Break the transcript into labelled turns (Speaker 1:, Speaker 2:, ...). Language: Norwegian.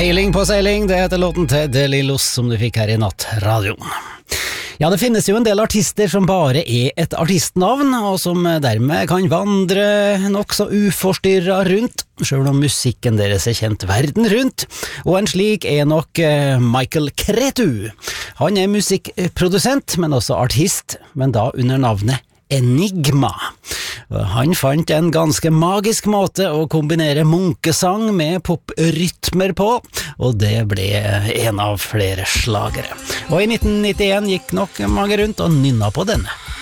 Speaker 1: Sailing på sailing, det heter låten til Delilos som du fikk her i nattradioen. Ja, det finnes jo en del artister som bare er et artistnavn, og som dermed kan vandre nok så uforstyrret rundt, selv om musikken deres er kjent verden rundt. Og en slik er nok Michael Cretu. Han er musikkprodusent, men også artist, men da under navnet Enigma. Han fant en ganske magisk måte å kombinere munkesang med poprytmer på, og det ble en av flere slagere. Og i 1991 gikk nok mange rundt og nynna på denne.